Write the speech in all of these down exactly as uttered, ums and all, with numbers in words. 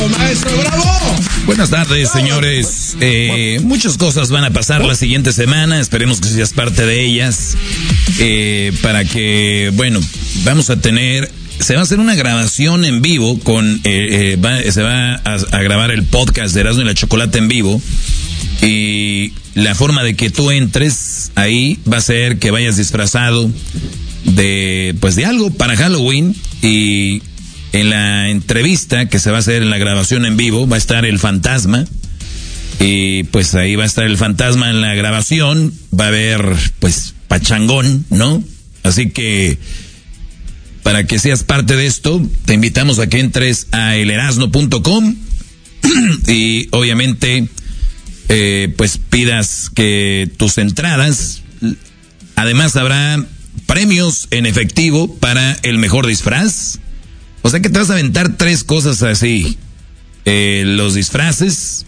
Maestro, bravo. Buenas tardes, señores. Eh, muchas cosas van a pasar la siguiente semana. Esperemos que seas parte de ellas. Eh, para que, bueno, vamos a tener... Se va a hacer una grabación en vivo con... Eh, eh, va, se va a, a grabar el podcast de Erasmo y la Chocolate en vivo. Y la forma de que tú entres ahí va a ser que vayas disfrazado de, pues, de algo para Halloween. Y en la entrevista que se va a hacer en la grabación en vivo va a estar el fantasma. Y pues ahí va a estar el fantasma en la grabación. Va a haber, pues, pachangón, ¿no? Así que, para que seas parte de esto, te invitamos a que entres a el erasno punto com y obviamente, eh, pues pidas que tus entradas. Además habrá premios en efectivo para el mejor disfraz. O sea que te vas a aventar tres cosas así. Eh, los disfraces,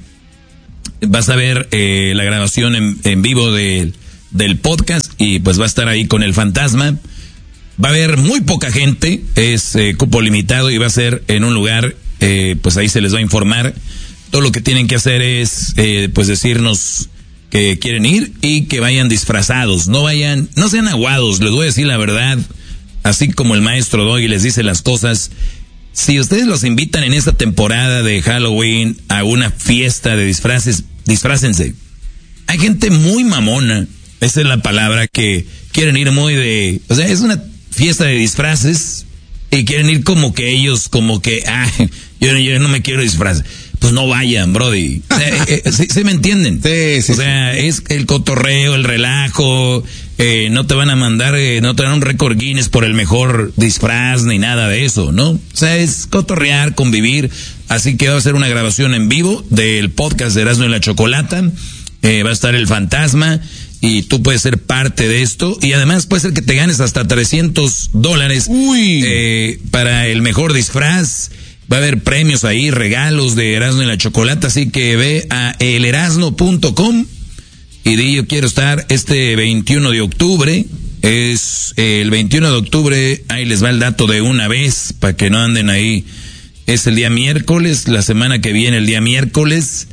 vas a ver eh, la grabación en, en vivo de, del podcast y pues va a estar ahí con el fantasma. Va a haber muy poca gente, es eh, cupo limitado y va a ser en un lugar, eh, pues ahí se les va a informar. Todo lo que tienen que hacer es, eh, pues decirnos que quieren ir y que vayan disfrazados. No vayan, no sean aguados, les voy a decir la verdad. Así como el maestro Doggy les dice las cosas, si ustedes los invitan en esta temporada de Halloween a una fiesta de disfraces, disfrácense. Hay gente muy mamona, esa es la palabra, que quieren ir muy de... O sea, es una fiesta de disfraces y quieren ir como que ellos, como que, ah, yo, yo no me quiero disfrazar. Pues no vayan, brody. O sea, eh, eh, ¿sí, ¿sí me entienden? Sí, sí. O sea, es el cotorreo, el relajo, eh, no te van a mandar, eh, no te dan un récord Guinness por el mejor disfraz ni nada de eso, ¿no? O sea, es cotorrear, convivir. Así que va a ser una grabación en vivo del podcast de Erasmo y la Chocolata. Eh, va a estar el fantasma y tú puedes ser parte de esto. Y además puede ser que te ganes hasta trescientos dólares eh, para el mejor disfraz. Va a haber premios ahí, regalos de Erasmo y la Chocolata, así que ve a el erasno punto com y di yo quiero estar este veintiuno de octubre, es el veintiuno de octubre, ahí les va el dato de una vez, para que no anden ahí, es el día miércoles, la semana que viene el día miércoles,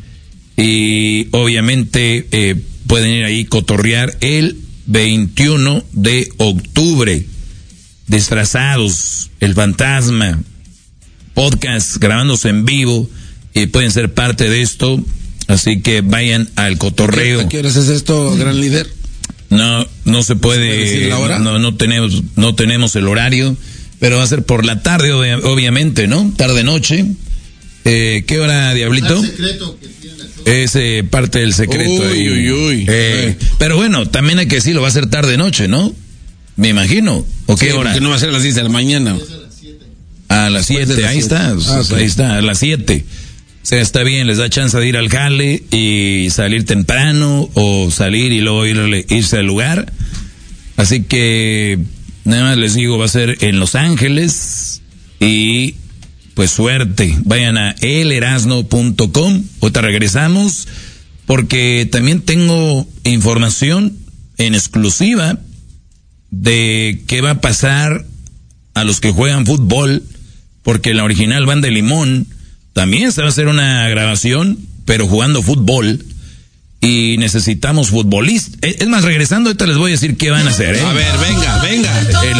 y obviamente eh, pueden ir ahí cotorrear el veintiuno de octubre, disfrazados, el fantasma, podcast grabándose en vivo y pueden ser parte de esto, así que vayan al cotorreo. ¿A qué horas es esto, gran líder? No, no se puede, ¿Se puede decir la hora? no, no tenemos, no tenemos el horario, pero va a ser por la tarde, ob- obviamente, ¿no? Tarde noche. Eh, ¿qué hora, Diablito? Secreto que tiene la show. Es eh, parte del secreto. Uy, ahí. uy, uy. Eh, pero bueno, también hay que decirlo, va a ser tarde noche, ¿no? Me imagino. ¿O qué Sí, hora? porque no va a ser a las diez de la mañana. A las siete, ahí está, Ah, okay. ahí está, a las siete. O sea, está bien, les da chance de ir al jale y salir temprano o salir y luego ir, irse al lugar. Así que, nada más les digo, va a ser en Los Ángeles y pues suerte. Vayan a el erasno punto com. Ahorita regresamos porque también tengo información en exclusiva de qué va a pasar a los que juegan fútbol, porque en la original Banda de Limón también se va a hacer una grabación, pero jugando fútbol, y necesitamos futbolistas. Es más, regresando, ahorita les voy a decir qué van a hacer, ¿eh? A ver, venga, venga. El